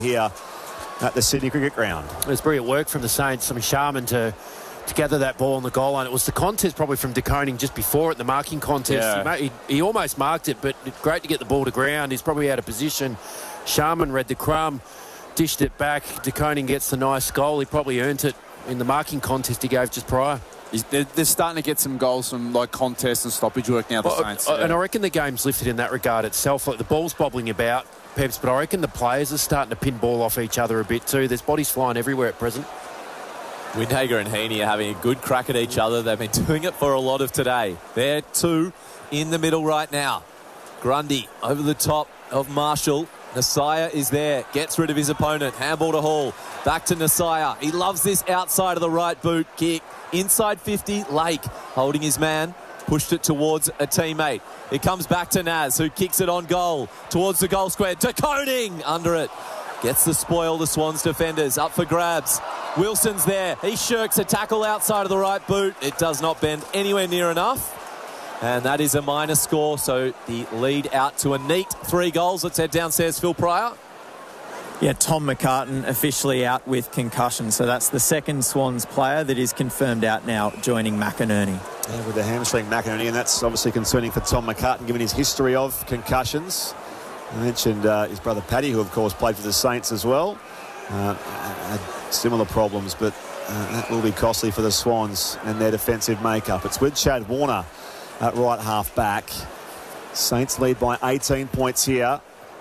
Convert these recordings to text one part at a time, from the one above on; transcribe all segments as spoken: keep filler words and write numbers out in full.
here at the Sydney Cricket Ground. It was brilliant work from the Saints. I mean, Sharman to, to gather that ball on the goal line. It was the contest probably from De Koning just before it, the marking contest. Yeah. He, ma- he, he almost marked it, but great to get the ball to ground. He's probably out of position. Sharman read the crumb, dished it back. De Koning gets the nice goal. He probably earned it in the marking contest he gave just prior. They're, they're starting to get some goals from like contest and stoppage work now, the well, Saints. I, yeah. And I reckon the game's lifted in that regard itself. Like the ball's bobbling about, Peps, but I reckon the players are starting to pin ball off each other a bit too. There's bodies flying everywhere at present. Windhager and Heaney are having a good crack at each other. They've been doing it for a lot of today. They're two in the middle right now. Grundy over the top of Marshall. Nasaya is there, gets rid of his opponent. Handball to Hall. Back to Nasaya. He loves this outside of the right boot kick. Inside fifty, Lake holding his man. Pushed it towards a teammate. It comes back to Naz, who kicks it on goal. Towards the goal square. De Koning under it. Gets the spoil, the Swans defenders. Up for grabs. Wilson's there. He shirks a tackle outside of the right boot. It does not bend anywhere near enough. And that is a minor score, so the lead out to a neat three goals. Let's head downstairs, Phil Pryor. Yeah, Tom McCartan officially out with concussion, so that's the second Swans player that is confirmed out now, joining McInerney. Yeah, with the hamstring McInerney, and that's obviously concerning for Tom McCartan, given his history of concussions. I mentioned uh, his brother Paddy, who of course played for the Saints as well. Uh, had similar problems, but uh, that will be costly for the Swans and their defensive makeup. It's with Chad Warner at right half back. Saints lead by eighteen points here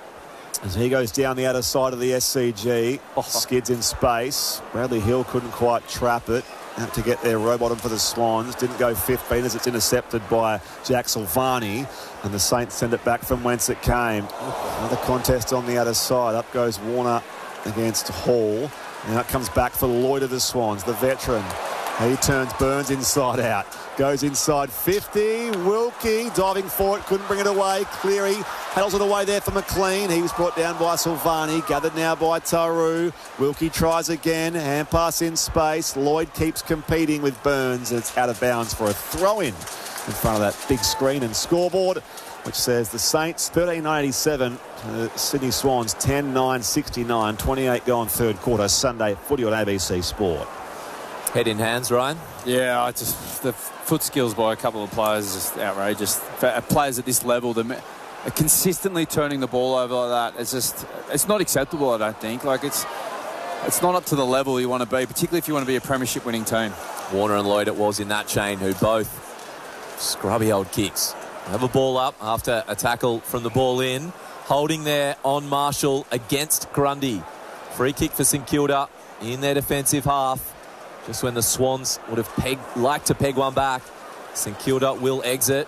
as he goes down the outer side of the S C G. Oh, skids in space. Bradley Hill couldn't quite trap it. Had to get there, Rowbottom for the Swans. Didn't go fifteen as it's intercepted by Jack Silvani, and the Saints send it back from whence it came. Another contest on the outer side. Up goes Warner against Hall. Now it comes back for Lloyd of the Swans, the veteran. He turns Burns inside out. Goes inside fifty. Wilkie diving for it. Couldn't bring it away. Cleary handles it away there for McLean. He was brought down by Silvani. Gathered now by Taru. Wilkie tries again. Hand pass in space. Lloyd keeps competing with Burns. It's out of bounds for a throw-in in front of that big screen and scoreboard, which says the Saints thirteen eighty-seven. The Sydney Swans ten nine sixty-nine. twenty-eight gone third quarter. Sunday footy on A B C Sport. Head in hands, Ryan. Yeah, I just the foot skills by a couple of players is just outrageous. For players at this level, they're consistently turning the ball over like that. It's just, it's not acceptable, I don't think. Like, it's it's not up to the level you want to be, particularly if you want to be a premiership winning team. Warner and Lloyd it was in that chain, who both scrubby old kicks. Have a ball up after a tackle from the ball in. Holding there on Marshall against Grundy. Free kick for St Kilda in their defensive half. Just when the Swans would have pegged, liked to peg one back. St Kilda will exit.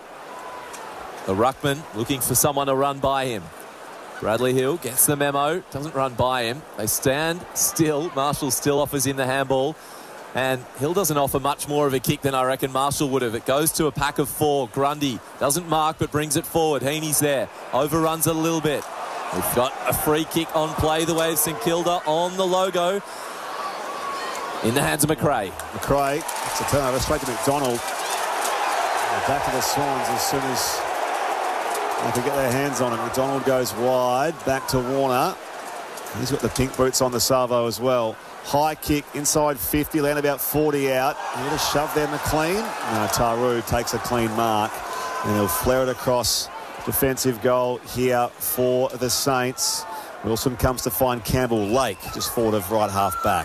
The ruckman looking for someone to run by him. Bradley Hill gets the memo, doesn't run by him. They stand still. Marshall still offers in the handball. And Hill doesn't offer much more of a kick than I reckon Marshall would have. It goes to a pack of four. Grundy doesn't mark but brings it forward. Heaney's there. Overruns it a little bit. We've got a free kick on play the way of St Kilda on the logo. In the hands of McRae. McRae, it's a turnover straight to McDonald. Back to the Swans as soon as they can get their hands on it. McDonald goes wide, back to Warner. He's got the pink boots on the salvo as well. High kick inside fifty, land about forty out. A little shove there, McLean. No, Taru takes a clean mark, and he'll flare it across. Defensive goal here for the Saints. Wilson comes to find Campbell. Lake just forward of right half back.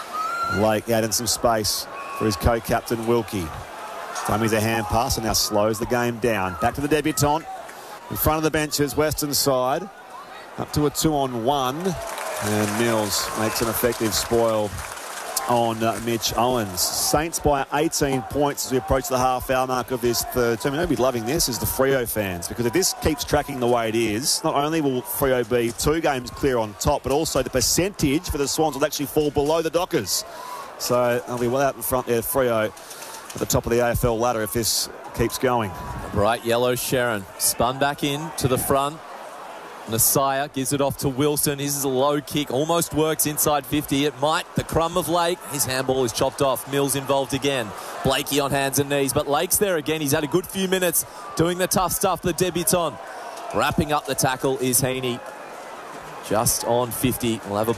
Lake out in some space for his co-captain Wilkie. Dummies a hand pass and now slows the game down. Back to the debutant. In front of the benches, Western side. Up to a two on one. And Mills makes an effective spoil on uh, Mitch Owens. Saints by eighteen points as we approach the half-hour mark of this third term. You know, we'll be loving this as the Freo fans, because if this keeps tracking the way it is, not only will Freo be two games clear on top, but also the percentage for the Swans will actually fall below the Dockers. So they'll be well out in front there, Freo, at the top of the A F L ladder if this keeps going. Bright yellow Sharon spun back in to the front. Nasaya gives it off to Wilson. This is a low kick, almost works inside fifty. It might. The crumb of Lake. His handball is chopped off. Mills involved again. Blakey on hands and knees, but Lake's there again. He's had a good few minutes doing the tough stuff, the debutant. Wrapping up the tackle is Heaney. just on fifty. We'll have a